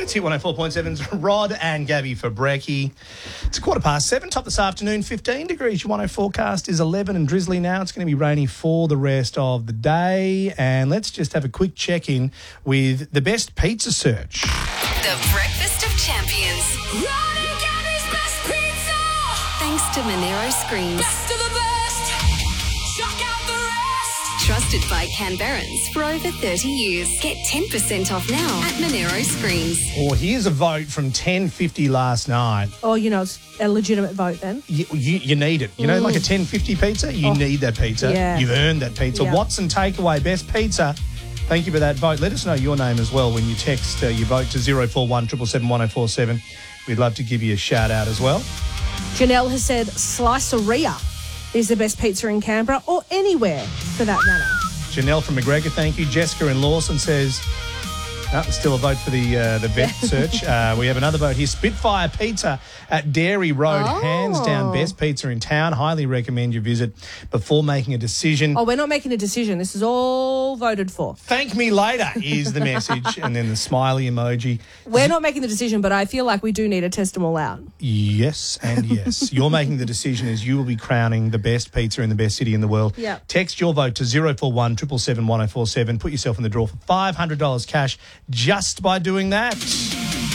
It's Hit 104.7's Rod and Gabby for brekkie. It's 7:15. Top this afternoon, 15 degrees. Your 104 forecast is 11 and drizzly now. It's going to be rainy for the rest of the day. And let's just have a quick check-in with the best pizza search. The Breakfast of Champions. Rod and Gabby's best pizza. Thanks to Monero Screens. Best of the best. Chuck out the rest. Trusted by Canberrans for over 30 years. Get 10% off now at Monero Screens. Or here's a vote from 10:50 last night. Oh, it's a legitimate vote then. You need it. You know, like a 10:50 pizza, you need that pizza. Yeah. You've earned that pizza. Yeah. Watson Takeaway, best pizza. Thank you for that vote. Let us know your name as well when you text your vote to 0417 777 1047. We'd love to give you a shout out as well. Janelle has said Sliceria is the best pizza in Canberra or anywhere for that matter. Janelle from McGregor, thank you. Jessica in Lawson says, still a vote for the vet search. We have another vote here. Spitfire Pizza at Dairy Road. Oh. Hands down, best pizza in town. Highly recommend you visit before making a decision. Oh, we're not making a decision. This is all voted for. Thank me later is the message. And then the smiley emoji. We're not making the decision, but I feel like we do need to test them all out. Yes and yes. You're making the decision as you will be crowning the best pizza in the best city in the world. Yeah. Text your vote to 041 777 1047. Put yourself in the draw for $500 cash just by doing that.